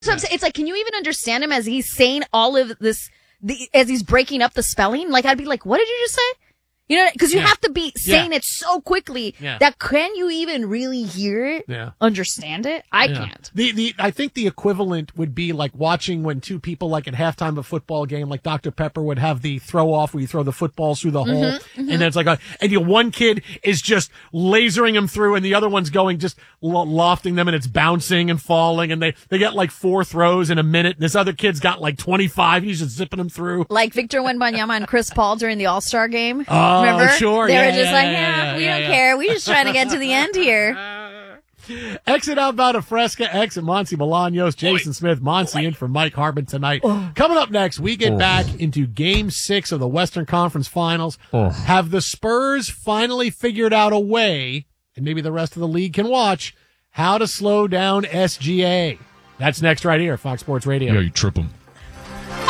So I'm saying, it's like, can you even understand him as he's saying all of this, as he's breaking up the spelling? Like, I'd be like, what did you just say? You know, because you have to be saying it so quickly that can you even really hear it? Yeah. Understand it? I can't. I think the equivalent would be like watching when two people, like at halftime of a football game, like Dr. Pepper would have the throw off where you throw the footballs through the hole. And then it's like, one kid is just lasering them through and the other one's going, just lofting them and it's bouncing and falling. And they get like 4 throws in a minute. And this other kid's got like 25. He's just zipping them through. Like Victor Wembanyama and Chris Paul during the All-Star game. Remember? Sure. They were just we don't care. We're just trying to get to the end here. Exit outbound of Fresca, exit Monty Bolaños, Jason Smith, Monty in for Mike Harbin tonight. Coming up next, we get back into Game 6 of the Western Conference Finals. Have the Spurs finally figured out a way, and maybe the rest of the league can watch, how to slow down SGA? That's next right here, Fox Sports Radio. Yeah, you trip them.